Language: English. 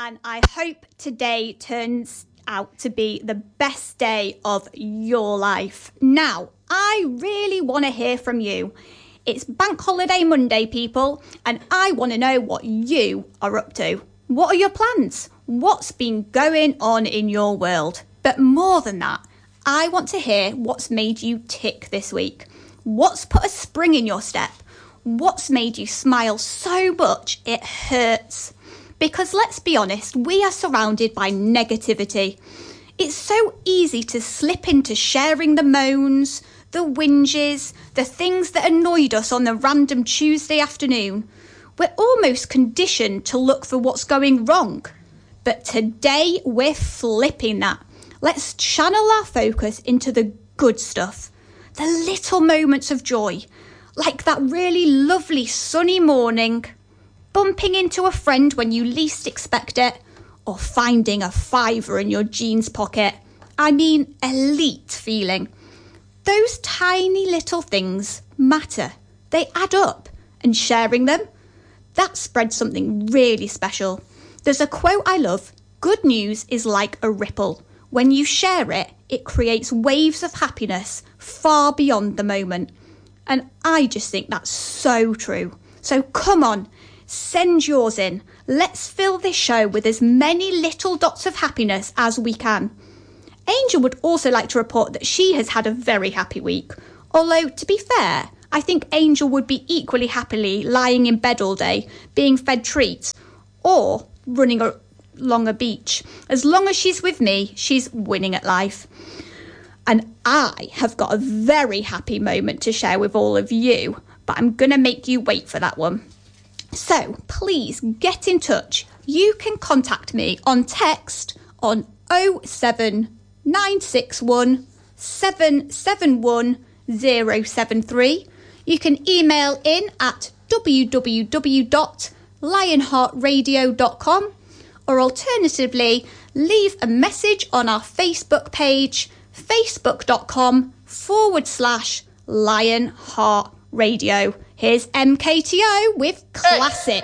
and I hope today turns out to be the best day of your life. Now, I really want to hear from you. It's Bank Holiday Monday, people, and I want to know what you are up to. What are your plans? What's been going on in your world? But more than that, I want to hear what's made you tick this week. What's put a spring in your step? What's made you smile so much it hurts? Because let's be honest, we are surrounded by negativity. It's so easy to slip into sharing the moans, the whinges, the things that annoyed us on the random Tuesday afternoon. We're almost conditioned to look for what's going wrong. But today we're flipping that. Let's channel our focus into the good stuff, the little moments of joy, like that really lovely sunny morning, bumping into a friend when you least expect it, or finding a fiver in your jeans pocket. I mean, elite feeling. Those tiny little things matter. They add up, and sharing them, that spreads something really special. There's a quote I love: good news is like a ripple. When you share it, it creates waves of happiness far beyond the moment. And I just think that's so true. So come on, send yours in. Let's fill this show with as many little dots of happiness as we can. Angel would also like to report that she has had a very happy week. Although, to be fair, I think Angel would be equally happily lying in bed all day, being fed treats, or running along a beach. As long as she's with me, she's winning at life. And I have got a very happy moment to share with all of you, but I'm going to make you wait for that one. So please get in touch. You can contact me on text on 07961 771 073. You can email in at www.lionheartradio.com, or alternatively, leave a message on our Facebook page, facebook.com/Lionheart Radio. Here's MKTO with Classic.